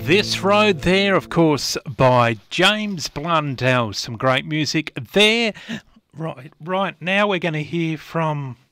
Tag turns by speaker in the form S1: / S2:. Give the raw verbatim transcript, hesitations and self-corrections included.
S1: This Road there, of course, by James Blundell. Some great music there. Right, right now we're going to hear from